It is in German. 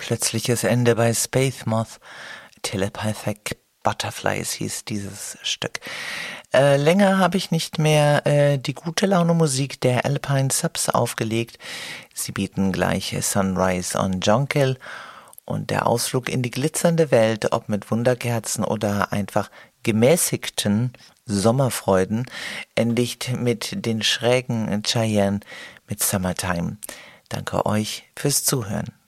Plötzliches Ende bei Space Moth. Telepathic Butterflies hieß dieses Stück. Länger habe ich nicht mehr die gute Laune Musik der Alpine Subs aufgelegt. Sie bieten gleich Sunrise on Jonquil und der Ausflug in die glitzernde Welt, ob mit Wunderkerzen oder einfach gemäßigten Sommerfreuden, endigt mit den schrägen Cheyenne mit Summertime. Danke euch fürs Zuhören.